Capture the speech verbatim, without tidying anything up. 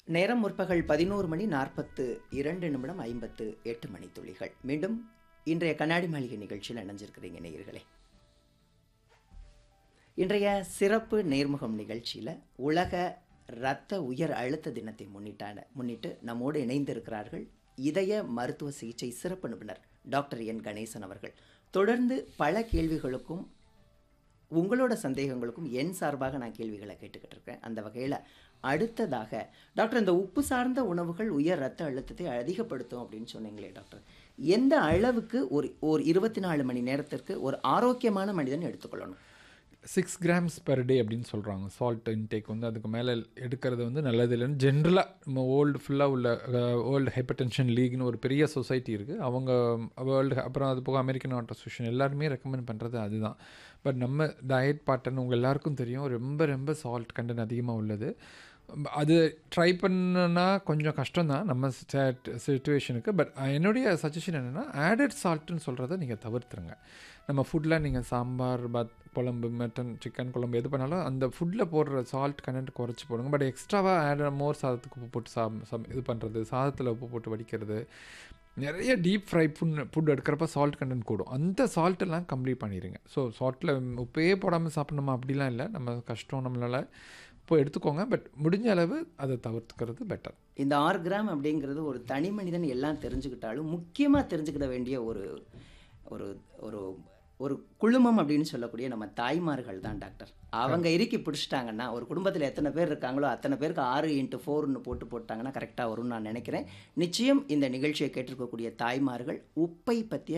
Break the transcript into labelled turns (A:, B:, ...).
A: நேரம் முற்பகல் பதினொரு மணி நாற்பத்து இரண்டு நிமிடம் ஐம்பத்து எட்டு மணி துளிகள். மீண்டும் இன்றைய கண்ணாடி மாளிகை நிகழ்ச்சியில் இணைஞ்சிருக்கிறீங்க நேயர்களே. இன்றைய சிறப்பு நேர்முகம் நிகழ்ச்சியில் உலக இரத்த உயர் அழுத்த தினத்தை முன்னிட்டான முன்னிட்டு நம்மோடு இணைந்திருக்கிறார்கள் இதய மருத்துவ சிகிச்சை சிறப்பு நிபுணர் டாக்டர் என் கணேசன் அவர்கள். தொடர்ந்து பல கேள்விகளுக்கும் உங்களோட சந்தேகங்களுக்கும் என் சார்பாக நான் கேள்விகளை கேட்டுக்கிட்டு இருக்கேன். அந்த வகையில் அடுத்ததாக டாக்டர், இந்த உப்பு சார்ந்த உணவுகள் உயர் ரத்த அழுத்தத்தை அதிகப்படுத்தும் அப்படின்னு சொன்னீங்களே டாக்டர், எந்த அளவுக்கு ஒரு ஒரு இருபத்தி நாலு மணி நேரத்திற்கு ஒரு ஆரோக்கியமான மனிதன் எடுத்துக்கொள்ளணும்?
B: சிக்ஸ் கிராம்ஸ் பெர் டே அப்படின்னு சொல்கிறாங்க. சால்ட் இன்டேக் வந்து அதுக்கு மேலே எடுக்கிறது வந்து நல்லது இல்லைன்னு ஜென்ரலாக நம்ம வேர்ல்டு ஃபுல்லாக உள்ள வேர்ல்டு ஹைப்பர்டென்ஷன் லீக்னு ஒரு பெரிய சொசைட்டி இருக்குது. அவங்க வேர்ல்டு அப்புறம் அது போக அமெரிக்கன் ஹார்ட் அசோசியேஷன் எல்லாருமே ரெக்கமெண்ட் பண்ணுறது அதுதான். பட் நம்ம டயட் பேட்டர்ன் உங்கள் எல்லாருக்கும் தெரியும், ரொம்ப ரொம்ப சால்ட் கண்டென்ட் அதிகமாக உள்ளது. அது ட்ரை பண்ணனா கொஞ்சம் கஷ்டம்தான் நம்ம சிச்சுவேஷனுக்கு. பட் என்னுடைய சஜஷன் என்னென்னா, ஆடட் சால்ட்டுன்னு சொல்கிறத நீங்கள் தவிர்த்துருங்க. நம்ம ஃபுட்டில் நீங்கள் சாம்பார், பத் குழம்பு, மட்டன், சிக்கன் குழம்பு எது பண்ணாலும் அந்த ஃபுட்டில் போடுற சால்ட் கண்டென்ட் குறைச்சி போடுங்க. பட் எக்ஸ்ட்ராவாக ஆட் மோர் சாதத்துக்கு உப்பு போட்டு சா சம் இது பண்ணுறது, சாதத்தில் உப்பு போட்டு வடிக்கிறது, நிறைய டீப் ஃப்ரை ஃபுட் ஃபுட் எடுக்கிறப்ப சால்ட் கண்டென்ட் கூடும். அந்த சால்ட்டெல்லாம் கம்ப்ளீட் பண்ணிடுங்க. ஸோ சால்ட்டில் உப்பே போடாமல் சாப்பிடணுமா அப்படிலாம் இல்லை, நம்ம கஷ்டம் நம்மளால் இப்போ எடுத்துக்கோங்க. பட் முடிஞ்ச அளவு அதை தவிர்த்துக்கிறது பெட்டர்.
A: இந்த ஆறு கிராம் அப்படிங்கிறது ஒரு தனி மனிதன் எல்லாம் தெரிஞ்சுக்கிட்டாலும் முக்கியமாக தெரிஞ்சுக்கிட வேண்டிய ஒரு ஒரு ஒரு ஒரு குழுமம் அப்படின்னு சொல்லக்கூடிய நம்ம தாய்மார்கள் தான் டாக்டர். அவங்க இறுக்கி பிடிச்சிட்டாங்கன்னா, ஒரு குடும்பத்தில் எத்தனை பேர் இருக்காங்களோ அத்தனை பேருக்கு ஆறு இன்ட்டு ஃபோர்னு போட்டு போட்டாங்கன்னா கரெக்டாக வரும்னு நான் நினைக்கிறேன். நிச்சயம் இந்த நிகழ்ச்சியை கேட்டிருக்கக்கூடிய தாய்மார்கள் உப்பை பற்றிய